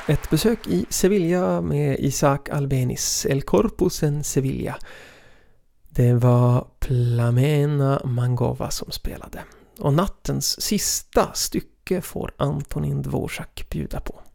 Ett besök i Sevilla med Isaac Albéniz, El Corpus en Sevilla. Det var Plamena Mangova som spelade. Och nattens sista stycke får Antonin Dvorak bjuda på.